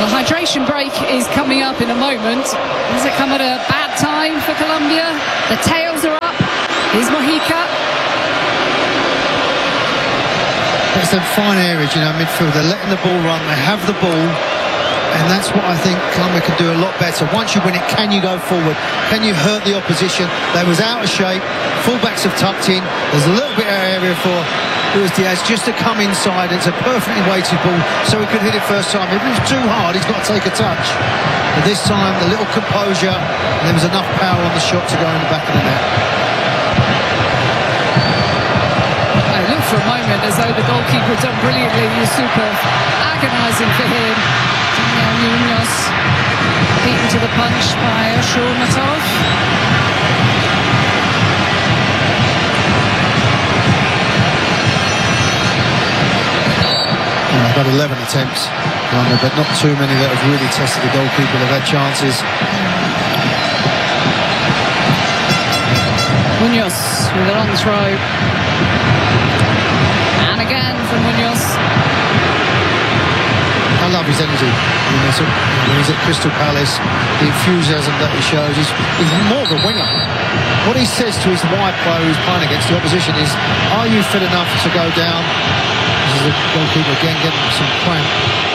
Well, the hydration break is coming up in a moment. Does it come at a bad time for Colombia? The tails are up. Here's Mojica. It's them fine areas, you know, midfield. They're letting the ball run. They have the ball. And that's what I think Colombia can do a lot better. Once you win it, can you go forward? Can you hurt the opposition? They was out of shape. Fullbacks have tucked in. There's a little bit of area for Luis Diaz just to come inside. It's a perfectly weighted ball, so he could hit it first time. If it was too hard, he's got to take a touch. But this time, the little composure, and there was enough power on the shot to go in the back of the net. It looked for a moment as though the goalkeeper had done brilliantly. He was super agonising for him. Daniel Munoz beaten to the punch by Shourmatov. About 11 attempts, but not too many that have really tested the goalkeeper. They've had chances. Munoz with a long throw. And again from Munoz. I love his energy. When he's at Crystal Palace, the enthusiasm that he shows. He's more of a winger. What he says to his wide player who's playing against the opposition is, are you fit enough to go down? This is the goalkeeper again getting some cramp.